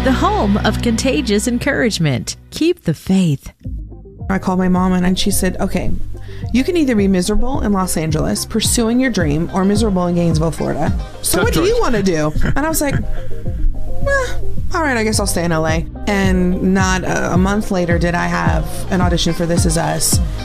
the home of contagious encouragement. Keep the faith. I called my mom and she said, okay, you can either be miserable in Los Angeles pursuing your dream or miserable in Gainesville, Florida. So what do you want to do? And I was like, all right, I guess I'll stay in LA. And not a month later did I have an audition for This Is Us.